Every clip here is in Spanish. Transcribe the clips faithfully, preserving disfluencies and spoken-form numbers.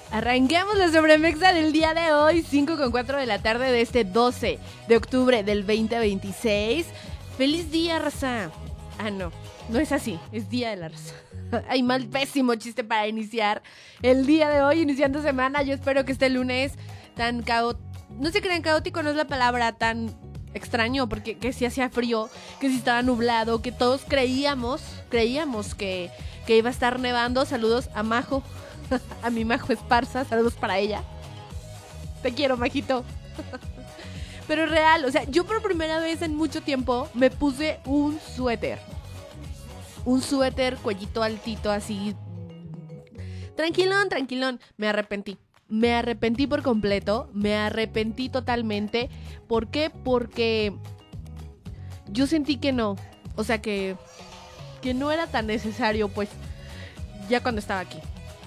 Arranquemos la Sobremexa del día de hoy, cinco con cuatro de la tarde de este doce de octubre del veinte veintiséis. ¡Feliz día, raza! Ah, no, no es así, es día de la raza. Hay mal pésimo chiste para iniciar el día de hoy, iniciando semana. Yo espero que este lunes tan caótico, no se crean caótico, no es la palabra, tan extraño, porque que si hacía frío, que si estaba nublado, que todos creíamos, creíamos que, que iba a estar nevando. Saludos a Majo, a mi Majo Esparza, saludos para ella. Te quiero, Majito. Pero real, o sea, yo por primera vez en mucho tiempo me puse un suéter. Un suéter, cuellito altito, así. Tranquilón, tranquilón. Me arrepentí. Me arrepentí por completo. Me arrepentí totalmente. ¿Por qué? Porque yo sentí que no. O sea, que, que no era tan necesario, pues, ya cuando estaba aquí.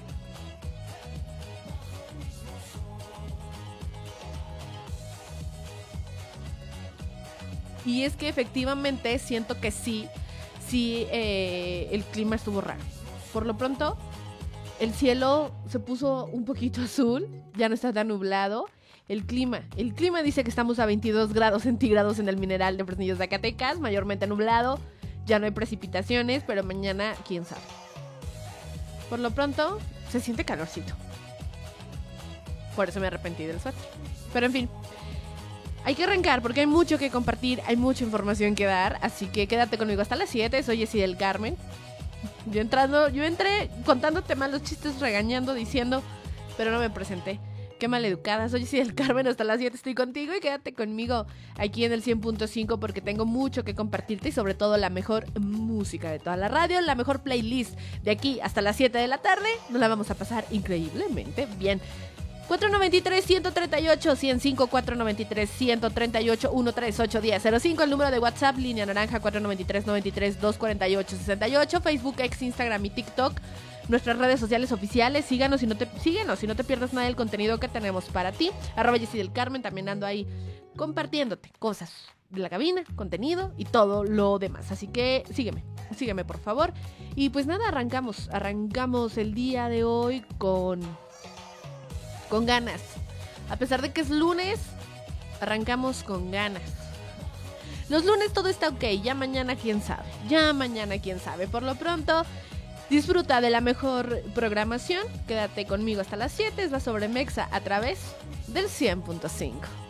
Y es que efectivamente siento que sí, sí, eh, el clima estuvo raro. Por lo pronto, el cielo se puso un poquito azul, ya no está tan nublado. El clima, el clima dice que estamos a veintidós grados centígrados en el Mineral de Fresnillo, Zacatecas, mayormente nublado, ya no hay precipitaciones, pero mañana, quién sabe. Por lo pronto, se siente calorcito. Por eso me arrepentí del suéter. Pero en fin, hay que arrancar porque hay mucho que compartir, hay mucha información que dar, así que quédate conmigo hasta las siete. Soy Jessy del Carmen. Yo entrando, yo entré contándote malos chistes, regañando, diciendo, pero no me presenté. Qué maleducada. Soy Jessy del Carmen, hasta las siete estoy contigo y quédate conmigo aquí en el cien punto cinco porque tengo mucho que compartirte y sobre todo la mejor música de toda la radio, la mejor playlist de aquí hasta las siete de la tarde. Nos la vamos a pasar increíblemente bien. cuatro nueve tres, uno tres ocho, uno cero cinco, cuatro nueve tres, uno tres ocho, uno tres ocho, uno cero cero cinco, el número de WhatsApp, línea naranja cuatro nueve tres, nueve tres, dos cuatro ocho, seis ocho, Facebook, X, Instagram y TikTok, nuestras redes sociales oficiales. Síganos y no te, síguenos y no te pierdas nada del contenido que tenemos para ti. Arroba Jessy del Carmen, también ando ahí compartiéndote cosas de la cabina, contenido y todo lo demás. Así que sígueme, sígueme por favor. Y pues nada, arrancamos, arrancamos el día de hoy con... con ganas. A pesar de que es lunes, arrancamos con ganas. Los lunes todo está ok, ya mañana quién sabe. Ya mañana quién sabe. Por lo pronto, disfruta de la mejor programación. Quédate conmigo hasta las siete. Es la Sobremexa a través del cien punto cinco.